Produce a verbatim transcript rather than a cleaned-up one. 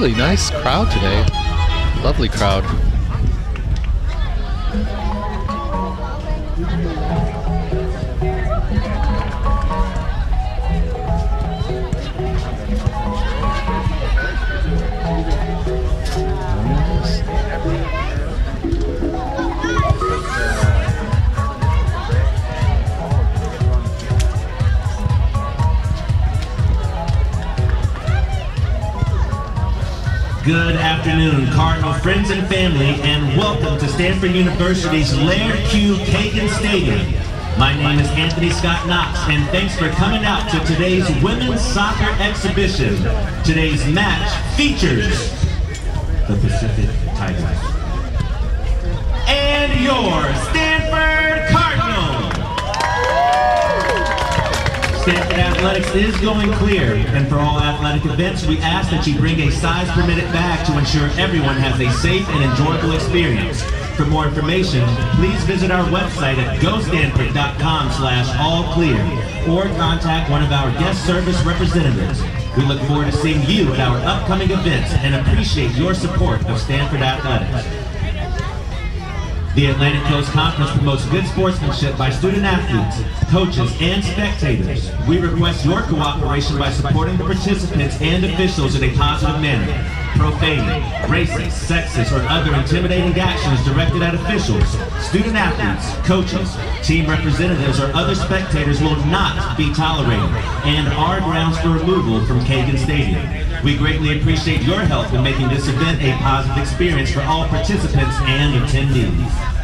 really nice crowd today. Lovely crowd. Good afternoon, Cardinal friends and family, and welcome to Stanford University's Laird Q. Kagan Stadium. My name is Anthony Scott Knox, and thanks for coming out to today's women's soccer exhibition. Today's match features the Pacific Tigers and your Stanford Cardinals. Stanford Athletics is going clear, and for all athletic events, we ask that you bring a size-permitted bag to ensure everyone has a safe and enjoyable experience. For more information, please visit our website at go stanford dot com slash all clear or contact one of our guest service representatives. We look forward to seeing you at our upcoming events and appreciate your support of Stanford Athletics. The Atlantic Coast Conference promotes good sportsmanship by student athletes, coaches, and spectators. We request your cooperation by supporting the participants and officials in a positive manner. Profaning, racist, sexist, or other intimidating actions directed at officials, student athletes, coaches, team representatives, or other spectators will not be tolerated and are grounds for removal from Kagan Stadium. We greatly appreciate your help in making this event a positive experience for all participants and attendees.